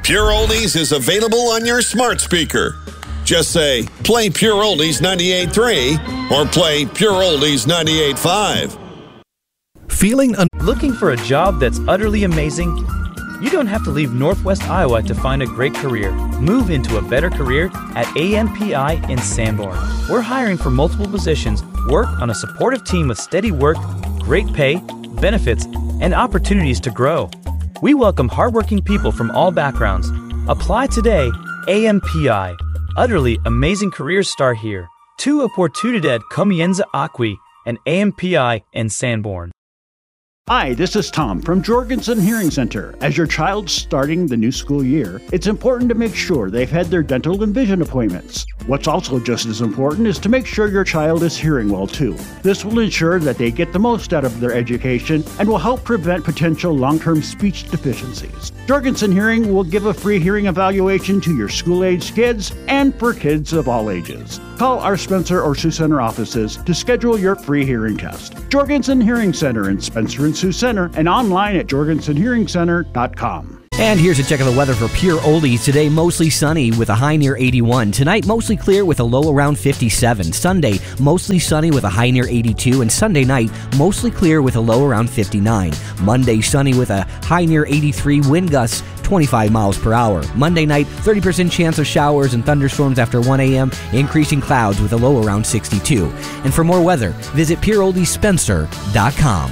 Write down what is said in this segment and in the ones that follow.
Pure Oldies is available on your smart speaker. Just say, play Pure Oldies 98.3 or play Pure Oldies 98.5. Looking for a job that's utterly amazing? You don't have to leave Northwest Iowa to find a great career. Move into a better career at AMPI in Sanborn. We're hiring for multiple positions, work on a supportive team with steady work, great pay, benefits, and opportunities to grow. We welcome hardworking people from all backgrounds. Apply today. AMPI. Utterly amazing careers start here. Tu oportunidad comienza aquí and AMPI in Sanborn. Hi, this is Tom from Jorgensen Hearing Center. As your child's starting the new school year, it's important to make sure they've had their dental and vision appointments. What's also just as important is to make sure your child is hearing well too. This will ensure that they get the most out of their education and will help prevent potential long-term speech deficiencies. Jorgensen Hearing will give a free hearing evaluation to your school-aged kids and for kids of all ages. Call our Spencer or Sioux Center offices to schedule your free hearing test. Jorgensen Hearing Center in Spencer and Sioux Center and online at jorgensenhearingcenter.com. And here's a check of the weather for Pure Oldies. Today, mostly sunny with a high near 81. Tonight, mostly clear with a low around 57. Sunday, mostly sunny with a high near 82. And Sunday night, mostly clear with a low around 59. Monday, sunny with a high near 83. Wind gusts 25 miles per hour. Monday night, 30% chance of showers and thunderstorms after 1 a.m., increasing clouds with a low around 62. And for more weather, visit PureOldiesSpencer.com.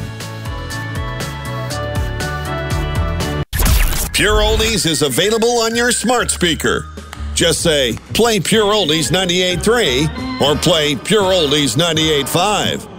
Pure Oldies is available on your smart speaker. Just say, play Pure Oldies 98.3 or play Pure Oldies 98.5.